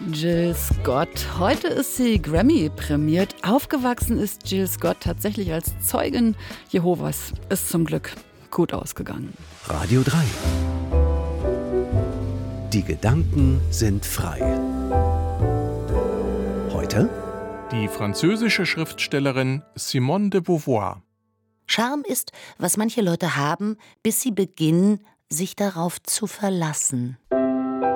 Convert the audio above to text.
Jill Scott. Heute ist sie Grammy-prämiert. Aufgewachsen ist Jill Scott tatsächlich als Zeugin Jehovas. Ist zum Glück gut ausgegangen. Radio 3. Die Gedanken sind frei. Heute die französische Schriftstellerin Simone de Beauvoir. Charme ist, was manche Leute haben, bis sie beginnen, sich darauf zu verlassen.